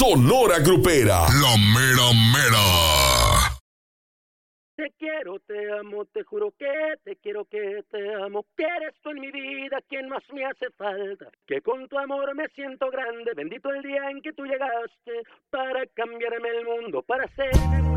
Sonora Grupera. La mera mera. Te quiero, te amo, te juro que te quiero, que te amo, que eres tú en mi vida quien más me hace falta, que con tu amor me siento grande, bendito el día en que tú llegaste para cambiarme el mundo, para hacerme